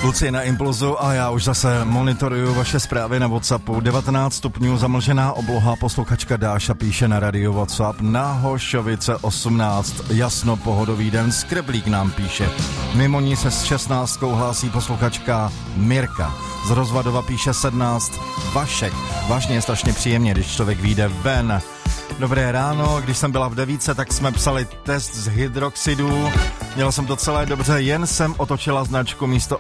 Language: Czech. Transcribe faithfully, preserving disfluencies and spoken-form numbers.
Kluci na Impulzu a já už zase monitoruju vaše zprávy na WhatsAppu. devatenáct stupňů, zamlžená obloha, posluchačka Dáša píše na radio WhatsApp. Na Hošovice osmnáct, jasno, pohodový den, Skreblík nám píše. Mimo ní se s šestnáctkou hlásí posluchačka Mirka. Z Rozvadova píše sedmnáct, Vašek. Vážně je strašně příjemně, když člověk vyjde ven. Dobré ráno, když jsem byla v devíce, tak jsme psali test z hydroxidu. Měla jsem to celé dobře, jen jsem otočila značku, místo